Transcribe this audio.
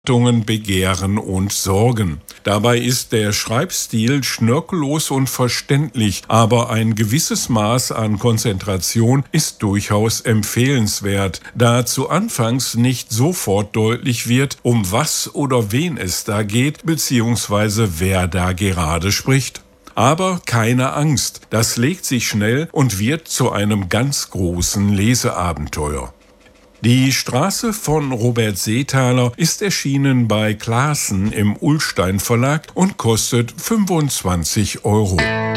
Begehren und Sorgen. Dabei ist der Schreibstil schnörkellos und verständlich, aber ein gewisses Maß an Konzentration ist durchaus empfehlenswert, da zu Anfangs nicht sofort deutlich wird, um was oder wen es da geht, beziehungsweise wer da gerade spricht. Aber keine Angst, das legt sich schnell und wird zu einem ganz großen Leseabenteuer. Die Straße von Robert Seethaler ist erschienen bei Clasen im Ullstein Verlag und kostet 25 €.